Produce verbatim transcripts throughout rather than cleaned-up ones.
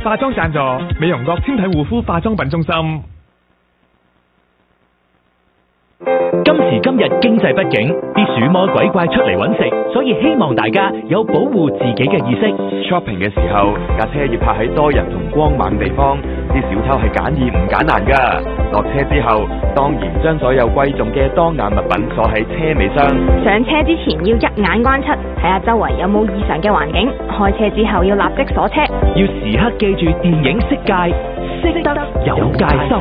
化妝贊助美容樂纖體護膚化妝品中心。 今時今日經濟不景，啲鼠魔鬼怪出嚟揾食，所以希望大家有保護自己嘅意識。 Shopping 嘅時候，架車要泊喺多人同光猛地方，啲小偷係揀易唔揀難㗎。落車之後，當然將所有貴重嘅當眼物品鎖喺車尾箱。 上車之前要一眼關七，睇下周圍有冇異常嘅環境。開車之後要立即鎖車， 要時刻記住電影色戒，識得有戒心。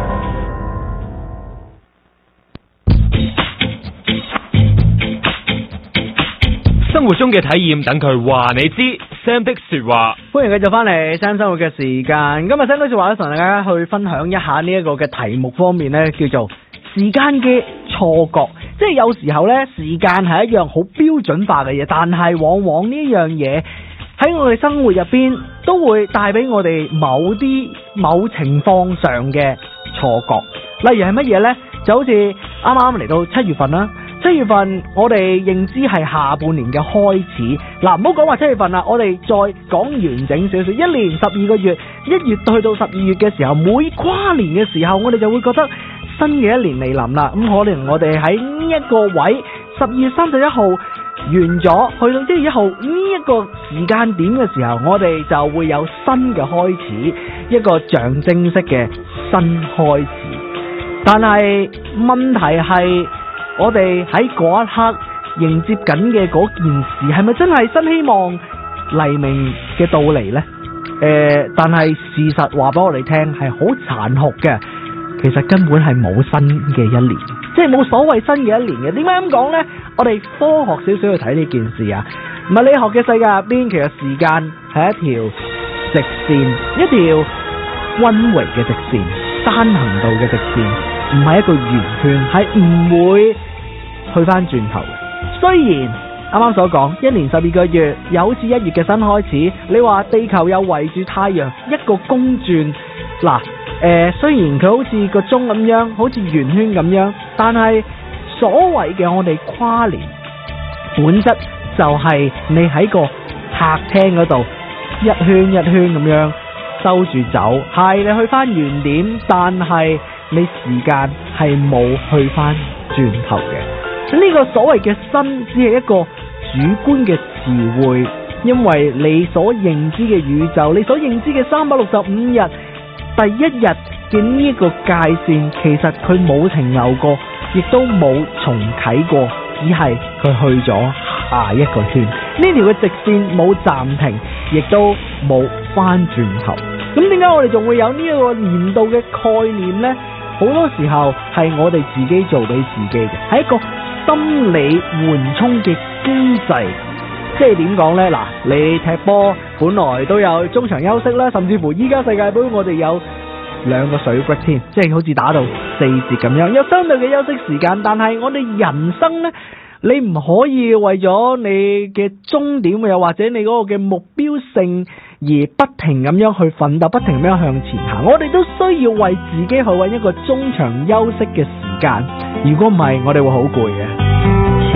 生活中嘅體驗，等佢話你知。Sam 的說話， 歡迎繼續翻嚟 Sam 生活嘅時間。今日 Sam 的說話咧，同大家去分享一下呢一個嘅題目方面呢，叫做時間嘅錯覺。即係有時候呢，時間係一樣好標準化嘅嘢，但係往往呢樣嘢喺我哋生活入邊都會帶俾我哋某啲某情況上嘅錯覺。例如係乜嘢呢？就好似啱啱嚟到七月份啦。七月份我哋認知係下半年嘅開始，嗱，唔好講話七月份啦，我哋再講完整少少，一年十二個月，一月去到十二月嘅時候，每跨年嘅時候，我哋就會覺得新嘅一年嚟臨啦。咁可能我哋喺呢一個位，十二月三十一號完咗，去到一月一號呢一個時間點嘅時候，我哋就會有新嘅開始，一個象徵式嘅新開始。但係問題係，我哋喺嗰一刻迎接緊嘅嗰件事，係咪真係新希望黎明嘅到嚟呢？誒、呃，但係事實話俾我哋聽係好殘酷嘅，其實根本係冇新嘅一年，即係冇所謂新嘅一年嘅。點解咁講呢？我哋科學少少去睇呢件事啊。物理學嘅世界入邊，其實時間係一條直線，一條溫迴嘅直線，單行道嘅直線，唔係一個圓圈，係唔會去翻轉頭嘅。雖然啱啱所講一年十二個月，又好似一月嘅新開始，你話地球又圍住太陽一個公轉，嗱，誒，雖然佢好似個鐘咁樣，好似圓圈咁樣，但係所謂嘅我哋跨年本質就係你喺個客廳嗰度一圈一圈咁樣兜住走，係你去翻原點，但係你時間係冇去翻轉頭嘅。呢個所謂嘅新只係一個主觀嘅詞彙，因為你所認知嘅宇宙，你所認知嘅三百六十五日第一日嘅呢一個界線，其實佢冇停留過，亦都冇重啟過，只係佢去咗下一個圈。呢條嘅直線冇暫停，亦都冇翻轉頭。咁點解我哋仲會有呢一個年度嘅概念呢？好多時候係我哋自己做俾自己嘅，係一個心理緩衝嘅機制。即係點講呢？嗱，你踢波本來都有中場休息啦，甚至乎依家世界杯我哋有兩個水 break 添，即係好似打到四節咁樣，有相對嘅休息時間。但係我哋人生呢，你唔可以為咗你嘅終點，又或者你嗰個嘅目標性而不停咁樣去奮鬥，不停咁樣向前行。我哋都需要為自己去搵一個中場休息嘅時間，如果唔係我哋會好攰嘅。